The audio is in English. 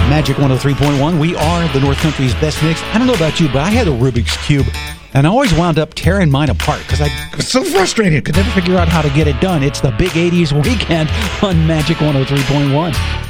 Magic 103.1. We are the North Country's best mix. I don't know about you, but I had a Rubik's Cube, and I always wound up tearing mine apart because I was so frustrated. Could never figure out how to get it done. It's the Big 80s Weekend on Magic 103.1.